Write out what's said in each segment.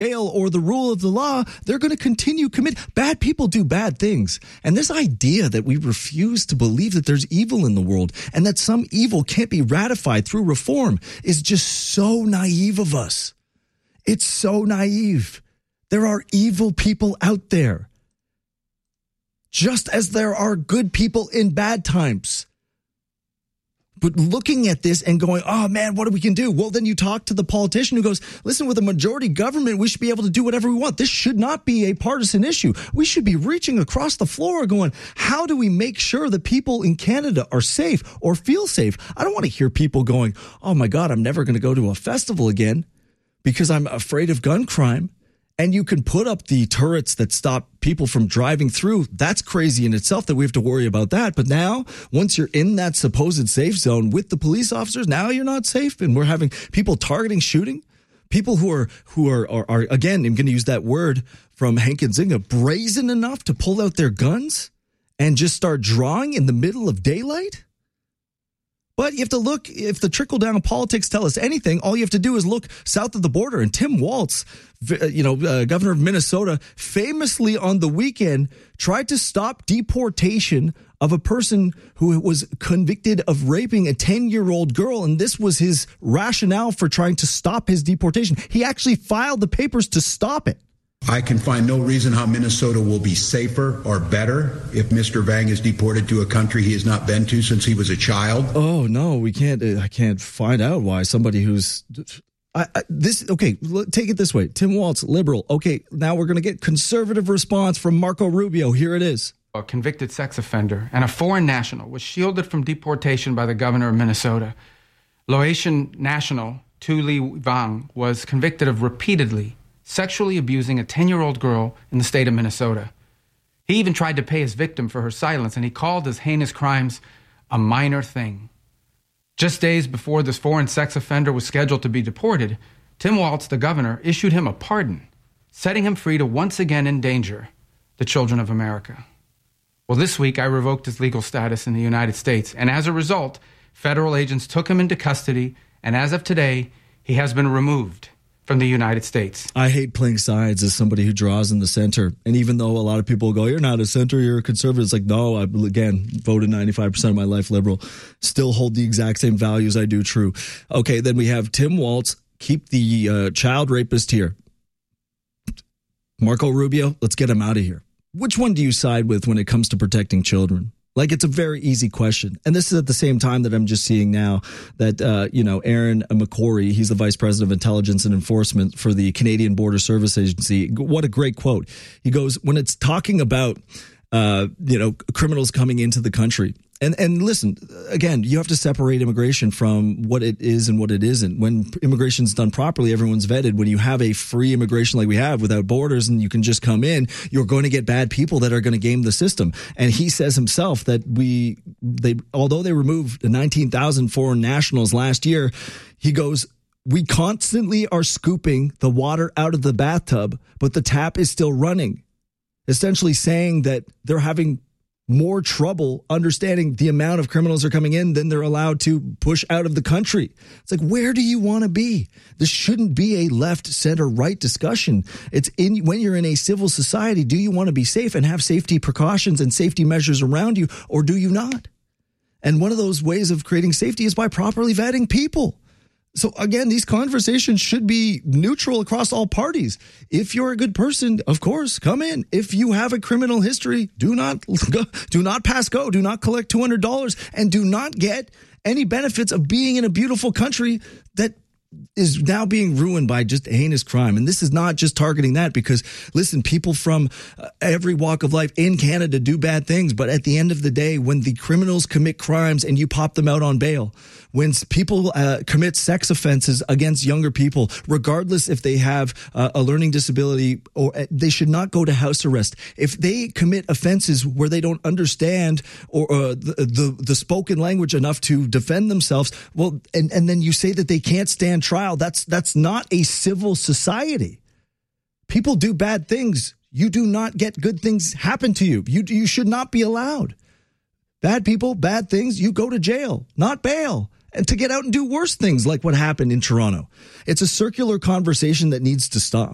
or the rule of the law, they're going to continue commit. Bad people do bad things. And this idea that we refuse to believe that there's evil in the world and that some evil can't be ratified through reform is just so naive of us. It's so naive. There are evil people out there, just as there are good people in bad times. But looking at this and going, oh, man, what we can do? Well, then you talk to the politician who goes, listen, with a majority government, we should be able to do whatever we want. This should not be a partisan issue. We should be reaching across the floor going, how do we make sure that people in Canada are safe or feel safe? I don't want to hear people going, oh, my God, I'm never going to go to a festival again because I'm afraid of gun crime. And you can put up the turrets that stop people from driving through. That's crazy in itself that we have to worry about that. But now, once you're in that supposed safe zone with the police officers, now you're not safe. And we're having people targeting, shooting. People who are again, I'm going to use that word from Hank Nzinga, brazen enough to pull out their guns and just start drawing in the middle of daylight. But you have to look, if the trickle-down politics tell us anything, all you have to do is look south of the border. And Tim Walz, governor of Minnesota, famously on the weekend tried to stop deportation of a person who was convicted of raping a 10-year-old girl. And this was his rationale for trying to stop his deportation. He actually filed the papers to stop it. I can find no reason how Minnesota will be safer or better if Mr. Vang is deported to a country he has not been to since he was a child. Oh, no, we can't. I can't find out why somebody who's okay, take it this way. Tim Walz, liberal. Okay, now we're going to get conservative response from Marco Rubio. Here it is. A convicted sex offender and a foreign national was shielded from deportation by the governor of Minnesota. Laotian national Tu Le Vang was convicted of repeatedly sexually abusing a 10-year-old girl in the state of Minnesota. He even tried to pay his victim for her silence, and he called his heinous crimes a minor thing. Just days before this foreign sex offender was scheduled to be deported, Tim Walz, the governor, issued him a pardon, setting him free to once again endanger the children of America. Well, this week I revoked his legal status in the United States, and as a result, federal agents took him into custody, and as of today, he has been removed from the United States. I hate playing sides as somebody who draws in the center. And even though a lot of people go, you're not a center, you're a conservative. It's like, no, I, again, voted 95% of my life liberal. Still hold the exact same values I do true. Okay, then we have Tim Walz, keep the child rapist here. Marco Rubio, let's get him out of here. Which one do you side with when it comes to protecting children? Like, it's a very easy question. And this is at the same time that I'm just seeing now that, Aaron McCrory, he's the vice president of intelligence and enforcement for the Canadian Border Service Agency. What a great quote. He goes, when it's talking about, criminals coming into the country. And listen, again, you have to separate immigration from what it is and what it isn't. When immigration's done properly, everyone's vetted. When you have a free immigration like we have without borders and you can just come in, you're going to get bad people that are going to game the system. And he says himself that although they removed 19,000 foreign nationals last year, he goes, we constantly are scooping the water out of the bathtub, but the tap is still running. Essentially saying that they're having more trouble understanding the amount of criminals are coming in than they're allowed to push out of the country. It's like, where do you want to be? This shouldn't be a left, center, right discussion. It's when you're in a civil society, do you want to be safe and have safety precautions and safety measures around you, or do you not? And one of those ways of creating safety is by properly vetting people. So again, these conversations should be neutral across all parties. If you're a good person, of course, come in. If you have a criminal history, do not pass go, do not collect $200, and do not get any benefits of being in a beautiful country that is now being ruined by just heinous crime. And this is not just targeting that because, listen, people from every walk of life in Canada do bad things. But at the end of the day, when the criminals commit crimes and you pop them out on bail, when people commit sex offenses against younger people, regardless if they have a learning disability, or they should not go to house arrest. If they commit offenses where they don't understand or the spoken language enough to defend themselves, well, and then you say that they can't stand trial, that's not a civil society. People do bad things. You do not get good things happen to you. You should not be allowed. Bad people, bad things, you go to jail, not bail. And to get out and do worse things like what happened in Toronto. It's a circular conversation that needs to stop.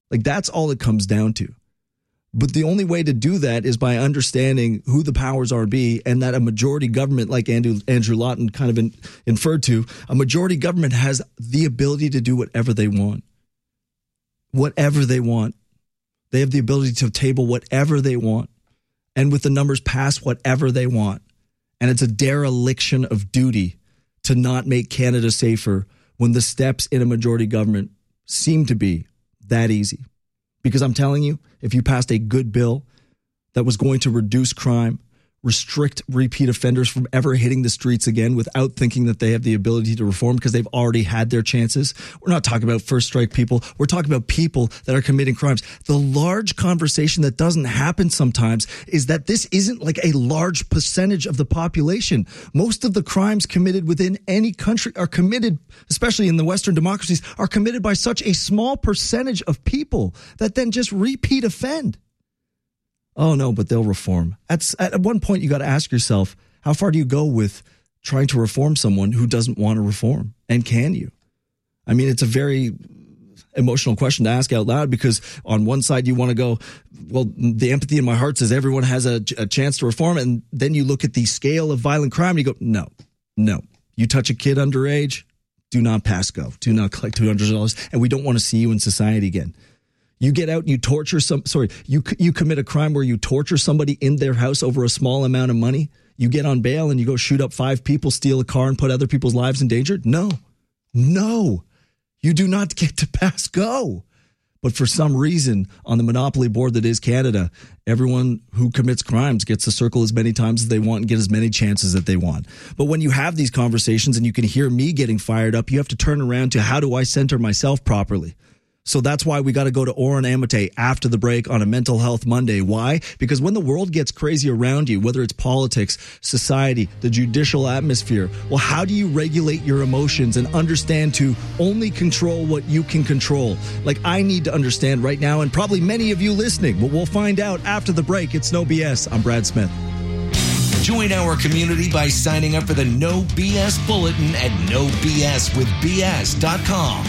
Like, that's all it comes down to. But the only way to do that is by understanding who the powers are be, and that a majority government, like Andrew Lawton kind of inferred to, a majority government has the ability to do whatever they want. Whatever they want. They have the ability to table whatever they want, and with the numbers pass whatever they want. And it's a dereliction of duty to not make Canada safer when the steps in a majority government seem to be that easy. Because I'm telling you, if you passed a good bill that was going to reduce crime, restrict repeat offenders from ever hitting the streets again without thinking that they have the ability to reform because they've already had their chances. We're not talking about first strike people. We're talking about people that are committing crimes. The large conversation that doesn't happen sometimes is that this isn't like a large percentage of the population. Most of the crimes committed within any country are committed, especially in the Western democracies, are committed by such a small percentage of people that then just repeat offend. Oh, no, but they'll reform. At one point, you got to ask yourself, how far do you go with trying to reform someone who doesn't want to reform? And can you? I mean, it's a very emotional question to ask out loud, because on one side you want to go, well, the empathy in my heart says everyone has a chance to reform. And then you look at the scale of violent crime and you go, no. You touch a kid underage, do not pass go. Do not collect $200. And we don't want to see you in society again. You get out and you torture you commit a crime where you torture somebody in their house over a small amount of money. You get on bail and you go shoot up 5 people, steal a car, and put other people's lives in danger. No, you do not get to pass go. But for some reason, on the monopoly board that is Canada, everyone who commits crimes gets to circle as many times as they want and get as many chances that they want. But when you have these conversations and you can hear me getting fired up, you have to turn around to, how do I center myself properly? So that's why we got to go to Oren Amate after the break on a Mental Health Monday. Why? Because when the world gets crazy around you, whether it's politics, society, the judicial atmosphere, well, how do you regulate your emotions and understand to only control what you can control? Like, I need to understand right now, and probably many of you listening, but we'll find out after the break. It's No BS. I'm Brad Smith. Join our community by signing up for the No BS Bulletin at NoBSWithBS.com.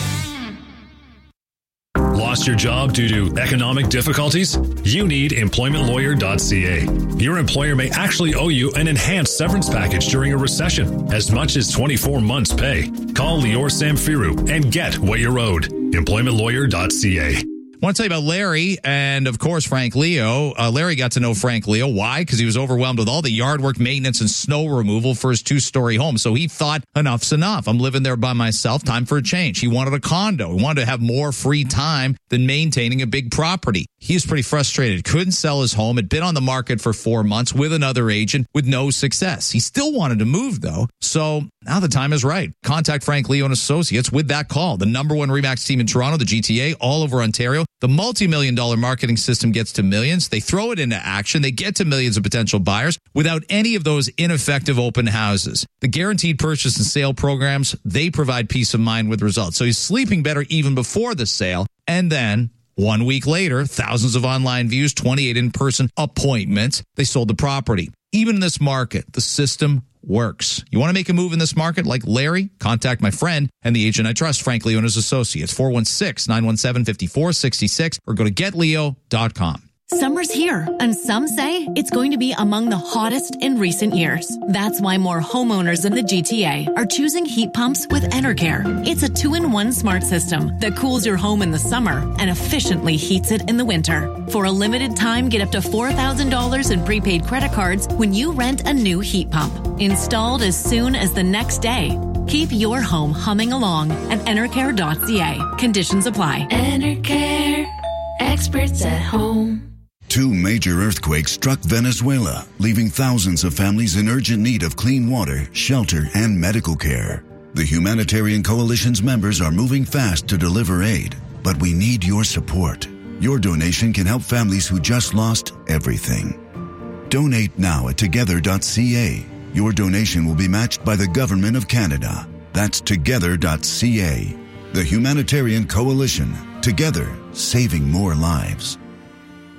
Lost your job due to economic difficulties? You need EmploymentLawyer.ca. Your employer may actually owe you an enhanced severance package during a recession, as much as 24 months' pay. Call Lior Samfiru and get what you're owed. EmploymentLawyer.ca. I want to tell you about Larry and, of course, Frank Leo. Larry got to know Frank Leo. Why? Because he was overwhelmed with all the yard work, maintenance, and snow removal for his 2-story home. So he thought, enough's enough. I'm living there by myself. Time for a change. He wanted a condo. He wanted to have more free time than maintaining a big property. He was pretty frustrated. Couldn't sell his home. Had been on the market for 4 months with another agent with no success. He still wanted to move, though. So now the time is right. Contact Frank Leo and Associates with that call. The #1 RE/MAX team in Toronto, the GTA, all over Ontario. The multi-million-dollar marketing system gets to millions. They throw it into action. They get to millions of potential buyers without any of those ineffective open houses. The guaranteed purchase and sale programs, they provide peace of mind with results. So he's sleeping better even before the sale. And then 1 week later, thousands of online views, 28 in-person appointments. They sold the property. Even in this market, the system works. You want to make a move in this market like Larry? Contact my friend and the agent I trust, Frank Leo and his Associates, 416-917-5466, or go to getleo.com. Summer's here, and some say it's going to be among the hottest in recent years. That's why more homeowners in the GTA are choosing heat pumps with Enercare. It's a 2-in-1 smart system that cools your home in the summer and efficiently heats it in the winter. For a limited time, get up to $4,000 in prepaid credit cards when you rent a new heat pump. Installed as soon as the next day. Keep your home humming along at Enercare.ca. Conditions apply. Enercare. Experts at home. 2 major earthquakes struck Venezuela, leaving thousands of families in urgent need of clean water, shelter, and medical care. The Humanitarian Coalition's members are moving fast to deliver aid, but we need your support. Your donation can help families who just lost everything. Donate now at together.ca. Your donation will be matched by the Government of Canada. That's together.ca. The Humanitarian Coalition. Together, saving more lives.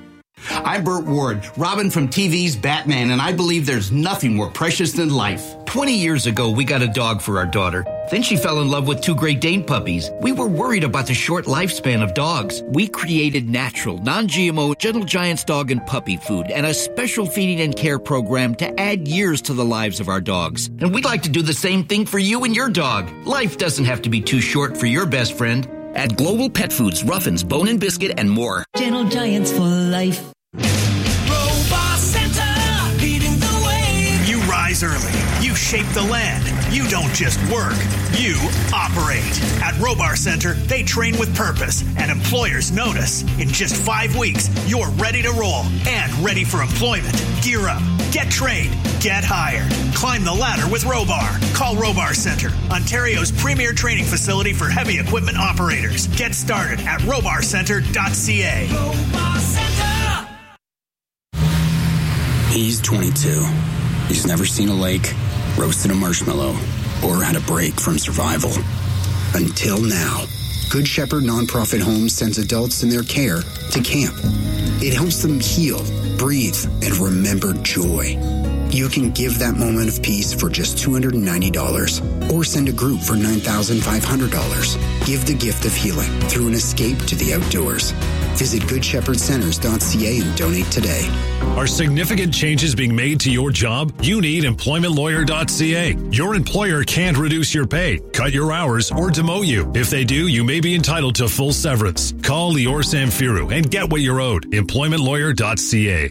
I'm Burt Ward, Robin from TV's Batman, and I believe there's nothing more precious than life. 20 years ago, we got a dog for our daughter. Then she fell in love with 2 Great Dane puppies. We were worried about the short lifespan of dogs. We created natural, non-GMO Gentle Giants dog and puppy food and a special feeding and care program to add years to the lives of our dogs. And we'd like to do the same thing for you and your dog. Life doesn't have to be too short for your best friend. At Global Pet Foods, Ruffins, Bone and Biscuit, and more. Gentle Giants for life. Robot Center, leading the way. You rise early. You shape the land. You don't just work. You operate. At Robar Center, they train with purpose, and employers notice. In just 5 weeks, you're ready to roll and ready for employment. Gear up. Get trained. Get hired. Climb the ladder with Robar. Call Robar Center, Ontario's premier training facility for heavy equipment operators. Get started at robarcenter.ca. Robar Center. He's 22. He's never seen a lake, roasted a marshmallow, or had a break from survival. Until now. Good Shepherd Nonprofit Homes sends adults in their care to camp. It helps them heal, breathe, and remember joy. You can give that moment of peace for just $290 or send a group for $9,500. Give the gift of healing through an escape to the outdoors. Visit GoodShepherdCenters.ca and donate today. Are significant changes being made to your job? You need EmploymentLawyer.ca. Your employer can't reduce your pay, cut your hours, or demote you. If they do, you may be entitled to full severance. Call Lior Samfiru and get what you're owed. EmploymentLawyer.ca.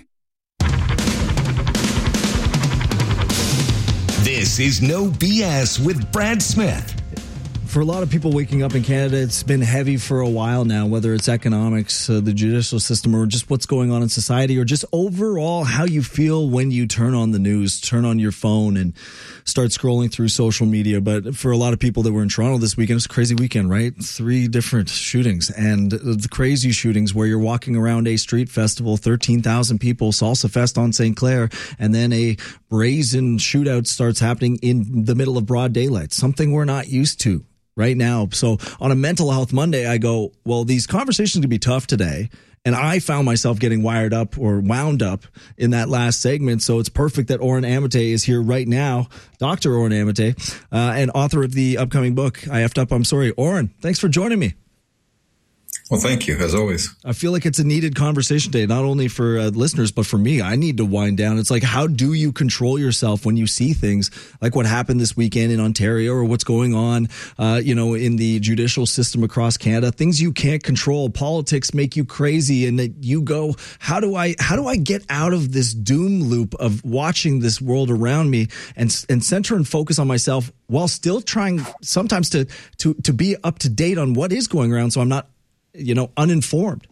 This is No BS with Brad Smith. For a lot of people waking up in Canada, it's been heavy for a while now, whether it's economics, the judicial system, or just what's going on in society, or just overall how you feel when you turn on the news, turn on your phone and start scrolling through social media. But for a lot of people that were in Toronto this weekend, it's a crazy weekend, right? 3 different shootings, and the crazy shootings where you're walking around a street festival, 13,000 people, Salsa Fest on St. Clair, and then a brazen shootout starts happening in the middle of broad daylight, something we're not used to right now. So on a Mental Health Monday, I go, well, these conversations can be tough today. And I found myself getting wound up in that last segment. So it's perfect that Oren Amate is here right now. Dr. Oren Amate, and author of the upcoming book, I Effed Up, I'm Sorry. Oren, thanks for joining me. Well, thank you, as always. I feel like it's a needed conversation today, not only for listeners, but for me. I need to wind down. It's like, how do you control yourself when you see things like what happened this weekend in Ontario, or what's going on, in the judicial system across Canada? Things you can't control. Politics make you crazy, and that you go, how do I get out of this doom loop of watching this world around me and center and focus on myself while still trying sometimes to be up to date on what is going around, so I'm not uninformed.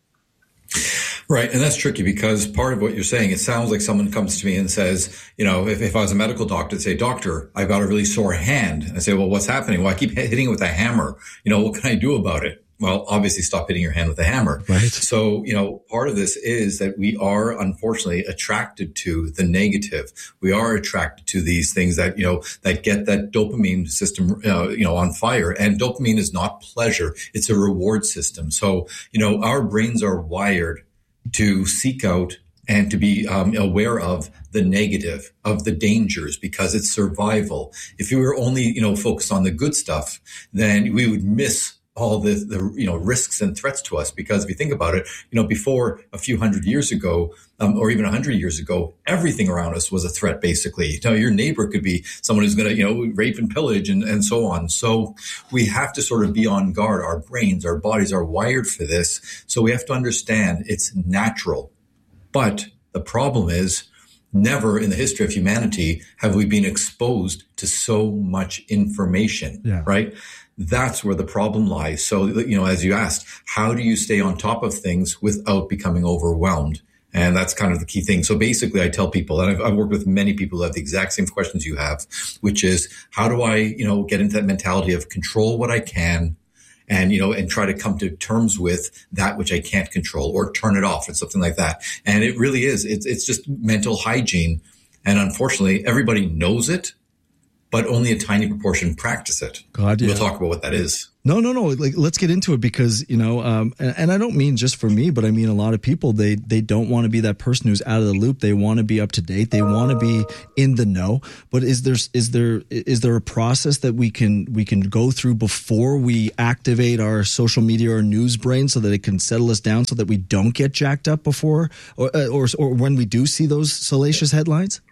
Right. And that's tricky, because part of what you're saying, it sounds like someone comes to me and says, if I was a medical doctor, they'd say, "Doctor, I've got a really sore hand." And I say, "Well, what's happening?" "Well, I keep hitting it with a hammer. What can I do about it?" Well, obviously stop hitting your hand with a hammer. Right. So, part of this is that we are unfortunately attracted to the negative. We are attracted to these things that, that get that dopamine system, on fire. And dopamine is not pleasure. It's a reward system. So, our brains are wired to seek out and to be aware of the negative, of the dangers, because it's survival. If we were only, focused on the good stuff, then we would miss all the risks and threats to us. Because if you think about it, before a few hundred years ago, or even 100 years ago, everything around us was a threat, basically. Your neighbor could be someone who's going to, rape and pillage and so on. So we have to sort of be on guard. Our brains, our bodies are wired for this. So we have to understand it's natural. But the problem is, never in the history of humanity have we been exposed to so much information, right? That's where the problem lies. So, as you asked, how do you stay on top of things without becoming overwhelmed? And that's kind of the key thing. So basically, I tell people, and I've worked with many people who have the exact same questions you have, which is, how do I, get into that mentality of control what I can, and, and try to come to terms with that which I can't control, or turn it off, and something like that. And it really is, it's just mental hygiene. And unfortunately, everybody knows it, but only a tiny proportion practice it. God, yeah. We'll talk about what that is. No. Like, let's get into it because, and I don't mean just for me, but I mean a lot of people, they don't want to be that person who's out of the loop. They want to be up to date. They want to be in the know. But is there a process that we can go through before we activate our social media or news brain so that it can settle us down so that we don't get jacked up before or when we do see those salacious headlines?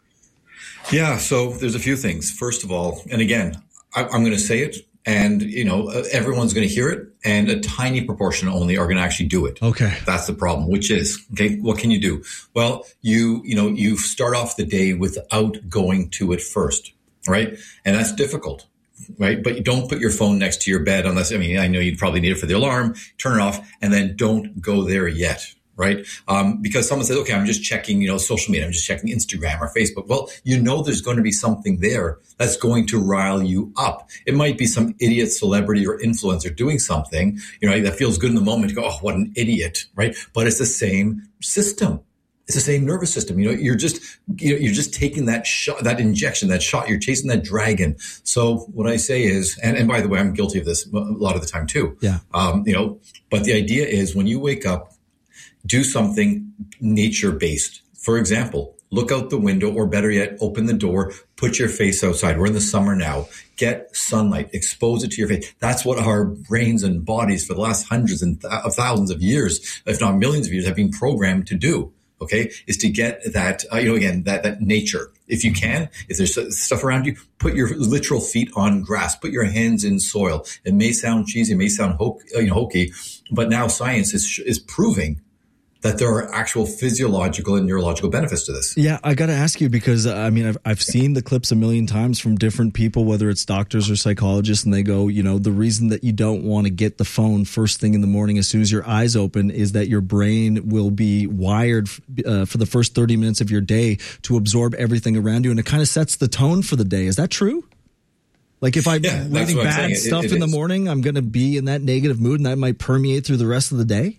Yeah. So there's a few things. First of all, and again, I'm going to say it. And, everyone's going to hear it, and a tiny proportion only are going to actually do it. Okay. That's the problem, which is, okay, what can you do? Well, you start off the day without going to it first, right? And that's difficult, right? But you don't put your phone next to your bed unless, I know you'd probably need it for the alarm, turn it off, and then don't go there yet. Right? Because someone says, okay, I'm just checking, social media. I'm just checking Instagram or Facebook. Well, there's going to be something there that's going to rile you up. It might be some idiot celebrity or influencer doing something, that feels good in the moment. You go, oh, what an idiot, right? But it's the same system. It's the same nervous system. You're just taking that shot, that injection, that shot. You're chasing that dragon. So what I say is, and by the way, I'm guilty of this a lot of the time too. Yeah. But the idea is when you wake up, do something nature-based. For example, look out the window, or better yet, open the door, put your face outside. We're in the summer now. Get sunlight, expose it to your face. That's what our brains and bodies for the last hundreds and thousands of years, if not millions of years, have been programmed to do. Okay, is to get that, that nature. If you can, if there's stuff around you, put your literal feet on grass, put your hands in soil. It may sound cheesy, it may sound hokey, but now science is proving that there are actual physiological and neurological benefits to this. Yeah, I got to ask you because, I've seen the clips a million times from different people, whether it's doctors or psychologists, and they go, the reason that you don't want to get the phone first thing in the morning as soon as your eyes open is that your brain will be wired for the first 30 minutes of your day to absorb everything around you, and it kind of sets the tone for the day. Is that true? Like if I'm reading bad stuff in the morning, I'm going to be in that negative mood, and that might permeate through the rest of the day?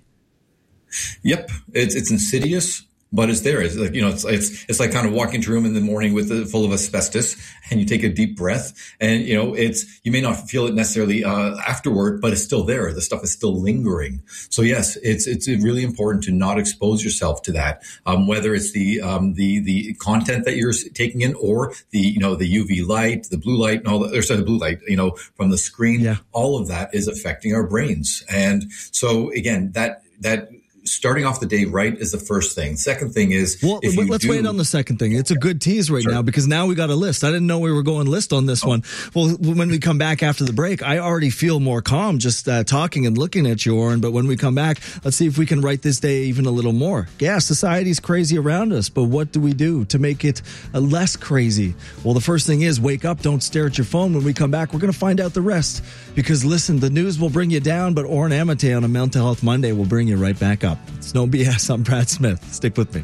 Yep, it's insidious, but it's there. It's like, it's like kind of walking into a room in the morning full of asbestos, and you take a deep breath, and you may not feel it necessarily afterward, but it's still there. The stuff is still lingering. So yes, it's really important to not expose yourself to that. Whether it's the content that you're taking in, or the UV light, the blue light, and all that, the blue light, from the screen. Yeah. All of that is affecting our brains, and so again, that starting off the day right is the first thing. Second thing is, let's wait on the second thing. It's a good tease now because now we got a list. I didn't know we were going list on this one. Well, when we come back after the break, I already feel more calm just talking and looking at you, Oren. But when we come back, let's see if we can write this day even a little more. Yeah, society's crazy around us, but what do we do to make it less crazy? Well, the first thing is wake up. Don't stare at your phone. When we come back, we're going to find out the rest. Because listen, the news will bring you down, but Oren Amate on a Mental Health Monday will bring you right back up. It's No BS. I'm Brad Smith. Stick with me.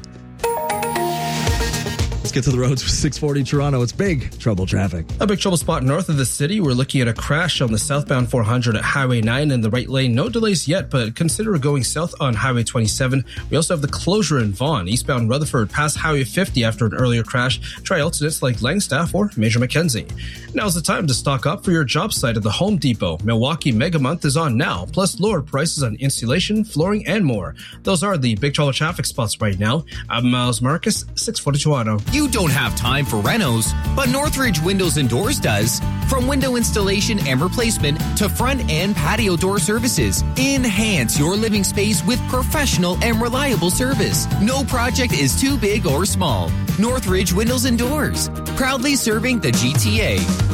Let's get to the roads with 640 Toronto. It's big trouble traffic. A big trouble spot north of the city. We're looking at a crash on the southbound 400 at Highway 9 in the right lane. No delays yet, but consider going south on Highway 27. We also have the closure in Vaughan, eastbound Rutherford, past Highway 50 after an earlier crash. Try alternates like Langstaff or Major Mackenzie. Now's the time to stock up for your job site at the Home Depot. Milwaukee Mega Month is on now, plus lower prices on insulation, flooring, and more. Those are the big trouble traffic spots right now. I'm Miles Marcus, 640 Toronto. You don't have time for renos, but Northridge Windows and Doors does. From window installation and replacement to front and patio door services, enhance your living space with professional and reliable service. No project is too big or small. Northridge Windows and Doors, proudly serving the GTA.